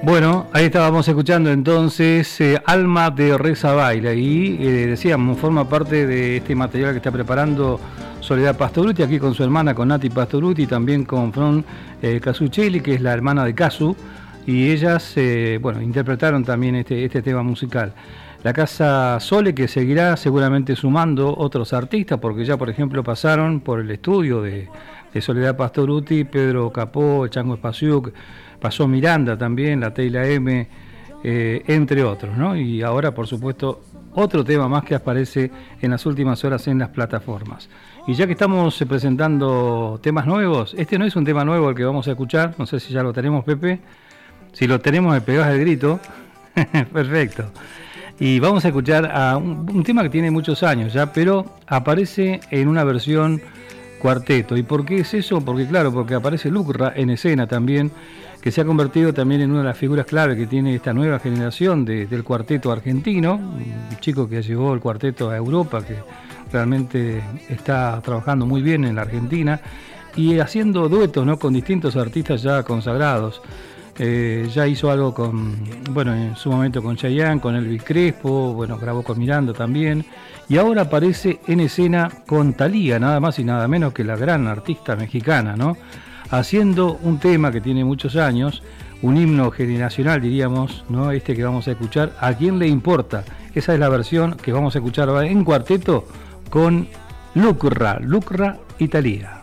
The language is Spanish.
Bueno, ahí estábamos escuchando entonces Alma de Reza Baila y decíamos, forma parte de este material que está preparando Soledad Pastorutti, aquí con su hermana, con Nati Pastorutti, también con Fron Casuccelli, que es la hermana de Casu, y ellas, interpretaron también este tema musical. La Casa Sole, que seguirá seguramente sumando otros artistas, porque ya, por ejemplo, pasaron por el estudio de Soledad Pastorutti, Pedro Capó, Chango Espasiuk, pasó Miranda también, la Teila M, entre otros, ¿no? Y ahora, por supuesto, otro tema más que aparece en las últimas horas en las plataformas. Y ya que estamos presentando temas nuevos, este no es un tema nuevo el que vamos a escuchar, no sé si ya lo tenemos, Pepe. Si lo tenemos, me pegás el grito. Perfecto. Y vamos a escuchar a un tema que tiene muchos años ya, pero aparece en una versión cuarteto. ¿Y por qué es eso? Porque porque aparece Lucra en escena también, que se ha convertido también en una de las figuras clave que tiene esta nueva generación del cuarteto argentino, un chico que llevó el cuarteto a Europa, que realmente está trabajando muy bien en la Argentina y haciendo duetos, ¿no?, con distintos artistas ya consagrados. Ya hizo algo en su momento con Chayanne, con Elvis Crespo, grabó con Miranda también, y ahora aparece en escena con Thalía, nada más y nada menos que la gran artista mexicana, ¿no?, haciendo un tema que tiene muchos años, un himno generacional, diríamos, ¿no?, este que vamos a escuchar, ¿A quién le importa? Esa es la versión que vamos a escuchar ahora en cuarteto con Lucra y Thalía.